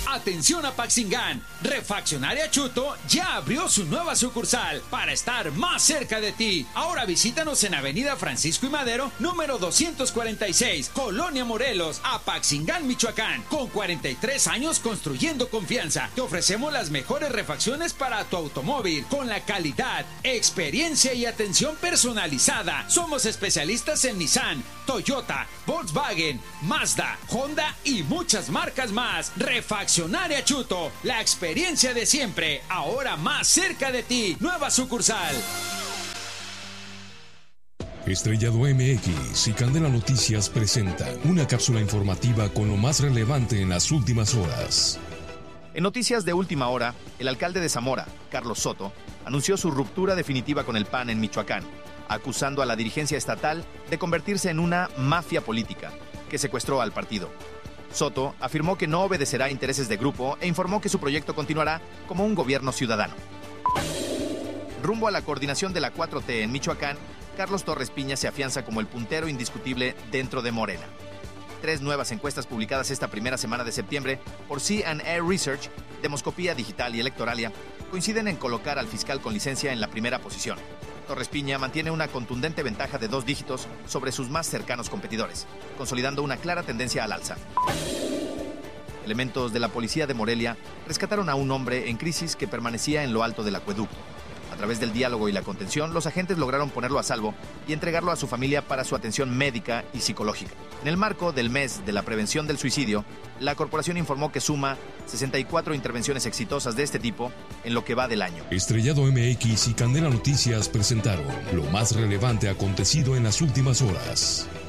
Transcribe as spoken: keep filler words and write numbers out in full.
Atención a Paxingán, Refaccionaria Chuto ya abrió su nueva sucursal para estar más cerca de ti. Ahora visítanos en Avenida Francisco y Madero, número doscientos cuarenta y seis, Colonia Morelos, Apaxingán, Michoacán. Con cuarenta y tres años construyendo confianza, te ofrecemos las mejores refacciones para tu automóvil, con la calidad, experiencia y atención personalizada. Somos especialistas en Nissan, Toyota, Volkswagen, Mazda, Honda y muchas marcas más. Refaccionaria Chuto, la experiencia de siempre, ahora más cerca de ti. Nueva sucursal. Estrellado M X y Candela Noticias presentan una cápsula informativa con lo más relevante en las últimas horas. En noticias de última hora, el alcalde de Zamora, Carlos Soto, anunció su ruptura definitiva con el P A N en Michoacán, acusando a la dirigencia estatal de convertirse en una mafia política que secuestró al partido. Soto afirmó que no obedecerá a intereses de grupo e informó que su proyecto continuará como un gobierno ciudadano. Rumbo a la coordinación de la cuatro T en Michoacán, Carlos Torres Piña se afianza como el puntero indiscutible dentro de Morena. Tres nuevas encuestas publicadas esta primera semana de septiembre por C and A Research, Demoscopía Digital y Electoralia, coinciden en colocar al fiscal con licencia en la primera posición. Torres Piña mantiene una contundente ventaja de dos dígitos sobre sus más cercanos competidores, consolidando una clara tendencia al alza. Elementos de la policía de Morelia rescataron a un hombre en crisis que permanecía en lo alto del acueducto. A través del diálogo y la contención, los agentes lograron ponerlo a salvo y entregarlo a su familia para su atención médica y psicológica. En el marco del mes de la prevención del suicidio, la corporación informó que suma sesenta y cuatro intervenciones exitosas de este tipo en lo que va del año. Estrellado M X y Candela Noticias presentaron lo más relevante acontecido en las últimas horas.